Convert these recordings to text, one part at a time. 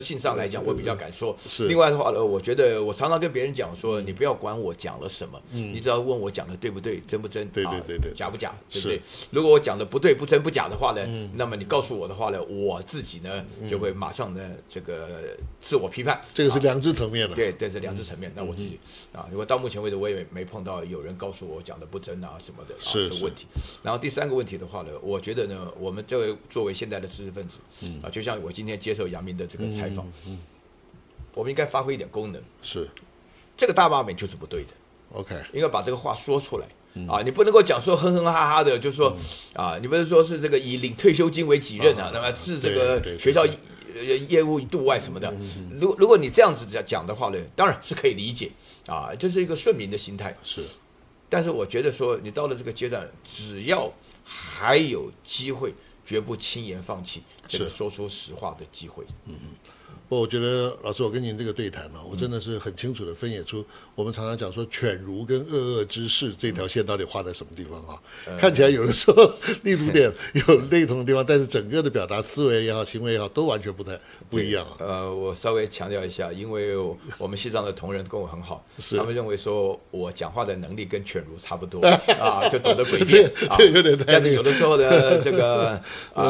性上来讲，我比较敢说。 是。 另外的话呢，我觉得我常常跟别人讲说，你不要管我讲了什么，你只要问我讲的对不对、真不真， 对， 假不假，对不对？如果我讲的不对、不真不假的话呢，那么你告诉我的话呢，我自己呢就会马上呢这个自我批判。 这个是良知层面了。 对，是良知层面。那我自己如果到目前为止我也没碰到有人告诉我讲的不真什么的这个问题。然后第三个问题的话呢，我觉得呢，我们作为现在的知识分子，就像我今天接受杨明的这个采访，我们应该发挥一点功能。 是， 这个大罢免就是不对的。 OK， 应该把这个话说出来。你不能够讲说哼哼哈哈的，就说你不是说是这个以领退休金为己任那么置这个学校业务度外什么的。如果你这样子讲的话呢，当然是可以理解这是一个顺民的心态。 是，但是我觉得说你到了这个阶段，只要还有机会，绝不轻言放弃这个说出实话的机会。 我觉得老师，我跟您这个对谈我真的是很清楚的分野出我们常常讲说犬儒跟恶恶之士这条线到底画在什么地方看起来有的时候立足点有类同的地方，但是整个的表达思维也好、行为也好，都完全不一样我稍微强调一下，因为我们西藏的同仁跟我很好，他们认为说我讲话的能力跟犬儒差不多就懂得诡辩这有点太。 但是有的时候的这个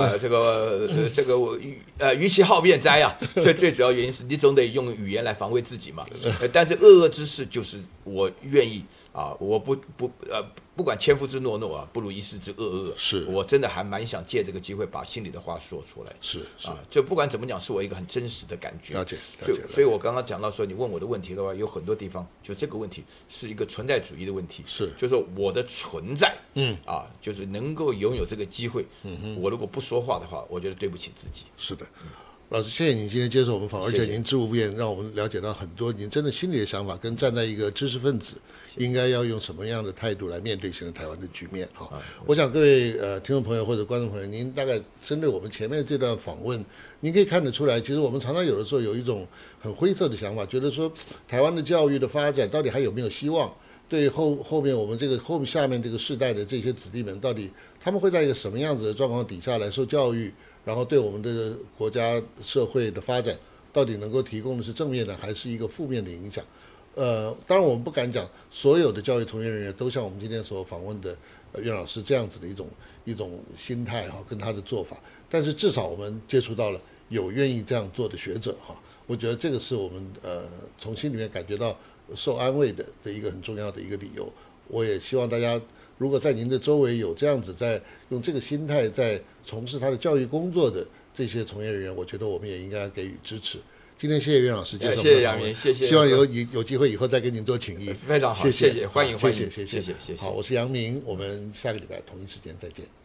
于其好辩哉最主要原因是你总得用语言来防卫自己嘛。但是恶恶之事就是我愿意我不管千夫之诺诺不如一世之恶恶。 是， 我真的还蛮想借这个机会把心里的话说出来。 是就不管怎么讲，是我一个很真实的感觉。 了解。 所以我刚刚讲到说，你问我的问题的话，有很多地方就这个问题是一个存在主义的问题。 是， 就是说我的存在，就是能够拥有这个机会。我如果不说话的话，我觉得对不起自己。 是的。老师，谢谢您今天接受我们访问，而且您知无不言，让我们了解到很多您真的心里的想法，跟站在一个知识分子应该要用什么样的态度来面对现在台湾的局面我想各位听众朋友或者观众朋友，您大概针对我们前面这段访问，您可以看得出来，其实我们常常有的时候有一种很灰色的想法，觉得说台湾的教育的发展到底还有没有希望？对后面我们下面这个世代的这些子弟们，到底他们会在一个什么样子的状况底下来受教育？然后对我们的国家社会的发展到底能够提供的是正面的还是一个负面的影响？当然我们不敢讲所有的教育从业人员都像我们今天所访问的袁老师这样子的一种心态跟他的做法，但是至少我们接触到了有愿意这样做的学者我觉得这个是我们从心里面感觉到受安慰的一个很重要的一个理由。我也希望大家如果在您的周围有这样子在用这个心态在从事他的教育工作的这些从业人员，我觉得我们也应该给予支持。今天谢谢袁老师接受我们的访问， 谢谢， 希望有机会以后再跟您多请益。 非常好，谢谢，欢迎， 谢谢。好，我是杨明，我们下个礼拜同一时间再见。